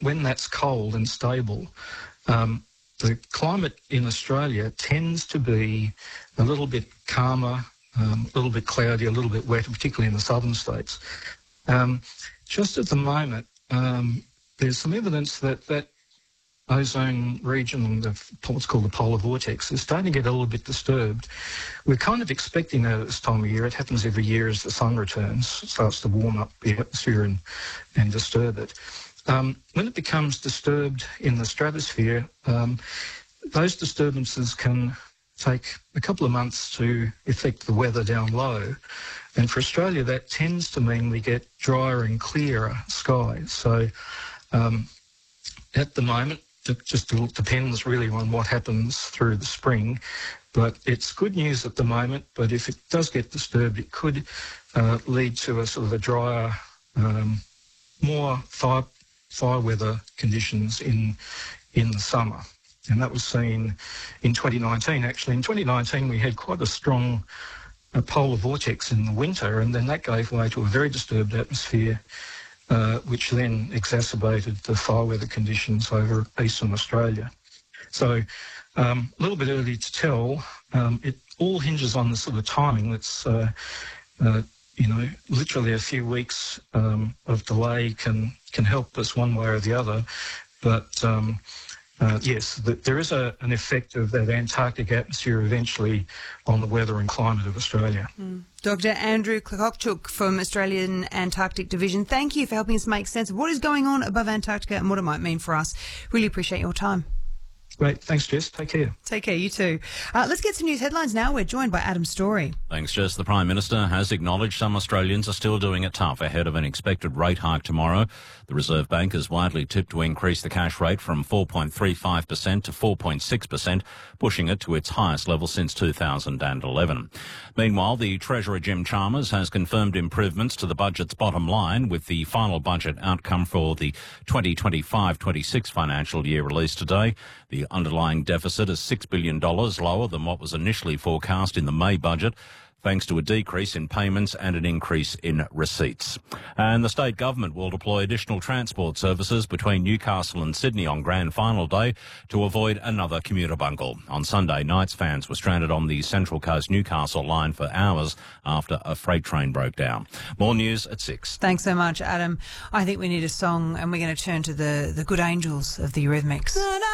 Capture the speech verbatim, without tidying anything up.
when that's cold and stable, um, the climate in Australia tends to be a little bit calmer, um, a little bit cloudy, a little bit wetter, particularly in the southern states. Um, just at the moment, um, there's some evidence that that ozone region of what's called the polar vortex is starting to get a little bit disturbed. We're kind of expecting that at this time of year. It happens every year as the sun returns. It starts to warm up the atmosphere and, and disturb it. Um, when it becomes disturbed in the stratosphere, um, those disturbances can take a couple of months to affect the weather down low. And for Australia, that tends to mean we get drier and clearer skies. So um, at the moment, it just depends really on what happens through the spring. But it's good news at the moment, but if it does get disturbed, it could uh, lead to a sort of a drier, um, more fire, fire weather conditions in in the summer. And that was seen in twenty nineteen, actually. In twenty nineteen, we had quite a strong uh, polar vortex in the winter, and then that gave way to a very disturbed atmosphere, uh, which then exacerbated the fire weather conditions over eastern Australia. So um, a little bit early to tell. Um, it all hinges on the sort of timing. That's, uh, uh, you know, literally a few weeks um, of delay can, can help us one way or the other. But um, Uh, yes, the, there is a, an effect of that Antarctic atmosphere eventually on the weather and climate of Australia. Mm. Doctor Andrew Klokchuk from Australian Antarctic Division, thank you for helping us make sense of what is going on above Antarctica and what it might mean for us. Really appreciate your time. Great. Thanks, Jess. Take care. Take care. You too. Uh, let's get some news headlines now. We're joined by Adam Story. Thanks, Jess. The Prime Minister has acknowledged some Australians are still doing it tough ahead of an expected rate hike tomorrow. The Reserve Bank is widely tipped to increase the cash rate from four point three five percent to four point six percent, pushing it to its highest level since two thousand eleven. Meanwhile, the Treasurer Jim Chalmers has confirmed improvements to the budget's bottom line, with the final budget outcome for the twenty twenty-five twenty-six financial year released today. The underlying deficit is six billion dollars lower than what was initially forecast in the May budget, thanks to a decrease in payments and an increase in receipts. And the state government will deploy additional transport services between Newcastle and Sydney on Grand Final Day to avoid another commuter bungle. On Sunday, Knights fans were stranded on the Central Coast Newcastle line for hours after a freight train broke down. More news at six. Thanks so much, Adam. I think we need a song, and we're going to turn to the, the Good Angels of the Eurythmics.